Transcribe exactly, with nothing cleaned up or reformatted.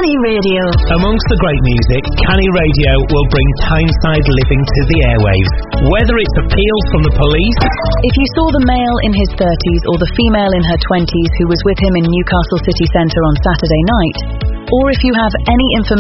Canny Radio. Amongst the great music, Canny Radio will bring Tyneside living to the airwaves. Whether it's appeals from the police... If you saw the male in his thirties or the female in her twenties who was with him in Newcastle city centre on Saturday night, or if you have any information